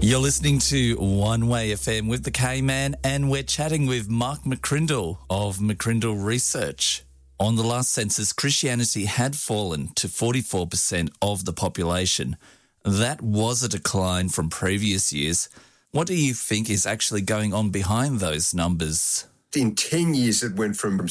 You're listening to One Way FM with the K-Man, and we're chatting with Mark McCrindle of McCrindle Research. On the last census, Christianity had fallen to 44% of the population. That was a decline from previous years. What do you think is actually going on behind those numbers? In 10 years, it went from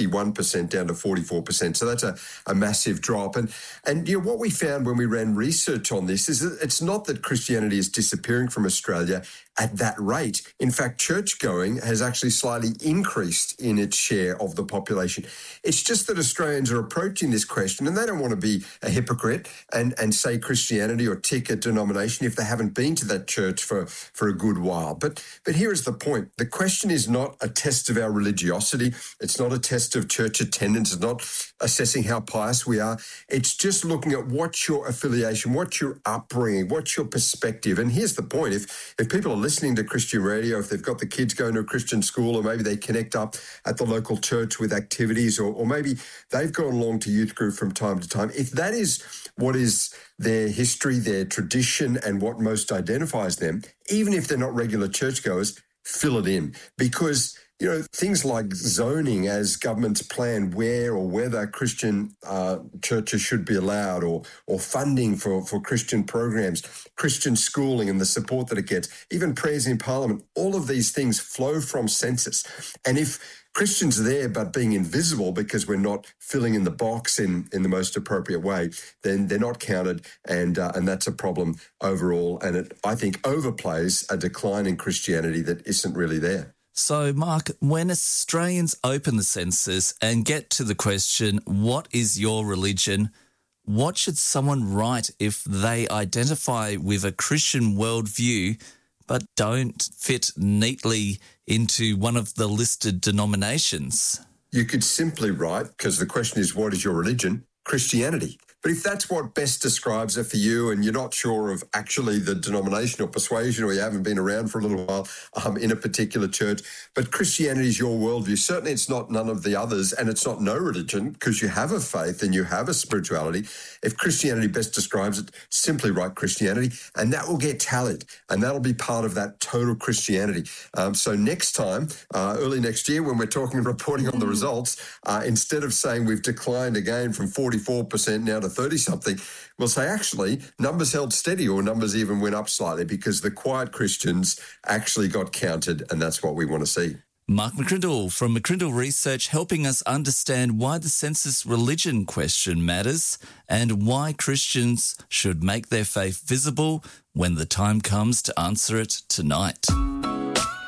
61% down to 44%. So that's a massive drop. And what we found when we ran research on this is that it's not that Christianity is disappearing from Australia at that rate. In fact, church-going has actually slightly increased in its share of the population. It's just that Australians are approaching this question, and they don't want to be a hypocrite and say Christianity or tick a denomination if they haven't been to that church for a good while. But here is the point. The question is not a test of our religiosity. It's not a test of church attendance. It's not assessing how pious we are. It's just looking at what's your affiliation, what's your upbringing, what's your perspective. And here's the point. If people are listening to Christian radio, if they've got the kids going to a Christian school, or maybe they connect up at the local church with activities, or maybe they've gone along to youth group from time to time, if that is what is their history, their tradition, and what most identifies them, even if they're not regular churchgoers, fill it in. Because things like zoning as governments plan where or whether Christian churches should be allowed, or funding for Christian programs, Christian schooling and the support that it gets, even prayers in Parliament, all of these things flow from census. And if Christians are there but being invisible because we're not filling in the box in the most appropriate way, then they're not counted, and that's a problem overall. And it, I think, overplays a decline in Christianity that isn't really there. So, Mark, when Australians open the census and get to the question, what is your religion, what should someone write if they identify with a Christian worldview but don't fit neatly into one of the listed denominations? You could simply write, because the question is, what is your religion? Christianity. But if that's what best describes it for you, and you're not sure of actually the denomination or persuasion, or you haven't been around for a little while in a particular church, but Christianity is your worldview, certainly it's not none of the others, and it's not no religion, because you have a faith and you have a spirituality. If Christianity best describes it, simply write Christianity, and that will get tallied, and that'll be part of that total Christianity. So next time, early next year, when we're talking and reporting on the results, instead of saying we've declined again from 44% now to 30-something, we'll say, actually, numbers held steady, or numbers even went up slightly, because the quiet Christians actually got counted, and that's what we want to see. Mark McCrindle from McCrindle Research, helping us understand why the census religion question matters and why Christians should make their faith visible when the time comes to answer it tonight.